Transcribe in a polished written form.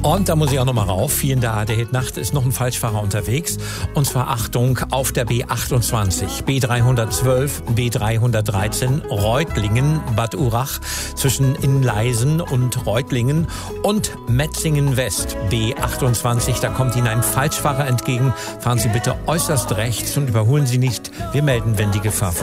Und da muss ich auch noch mal rauf. Hier in der ARD-Nacht ist noch ein Falschfahrer unterwegs. Und zwar Achtung auf der B28, B312, B313, Reutlingen, Bad Urach, zwischen Innleisen und Reutlingen und Metzingen West, B28. Da kommt Ihnen ein Falschfahrer entgegen. Fahren Sie bitte äußerst rechts und überholen Sie nicht. Wir melden, wenn die Gefahr